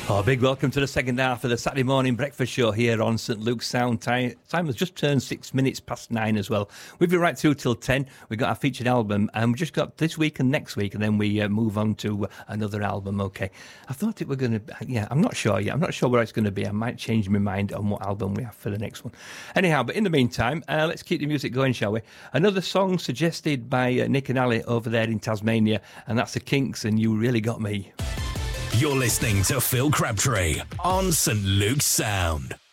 Oh, big welcome to the second half of the Saturday morning breakfast show here on St Luke's Sound. Time has just turned 6 minutes past 9 as well. We've been right through till 10. We've got our featured album, and we've just got this week and next week, and then we move on to another album. Okay, I thought it were going to, I'm not sure yet. I'm not sure where it's going to be. I might change my mind on what album we have for the next one. Anyhow, but in the meantime, let's keep the music going, shall we? Another song suggested by Nick and Ali over there in Tasmania, and that's the Kinks, and You Really Got Me. You're listening to Phil Crabtree on St Luke's Sound.